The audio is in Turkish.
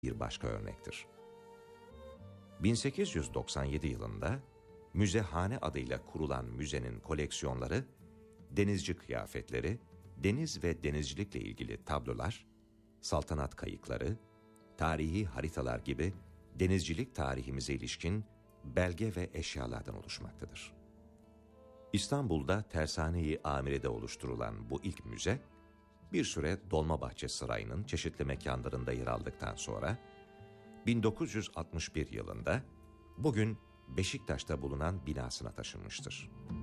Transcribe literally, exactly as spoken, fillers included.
bir başka örnektir. bin sekiz yüz doksan yedi yılında Müzehane adıyla kurulan müzenin koleksiyonları, denizci kıyafetleri, deniz ve denizcilikle ilgili tablolar, saltanat kayıkları, tarihi haritalar gibi denizcilik tarihimize ilişkin belge ve eşyalardan oluşmaktadır. İstanbul'da Tersane-i Amire'de oluşturulan bu ilk müze, bir süre Dolmabahçe Sarayı'nın çeşitli mekanlarında yer aldıktan sonra, bin dokuz yüz altmış bir yılında bugün Beşiktaş'ta bulunan binasına taşınmıştır.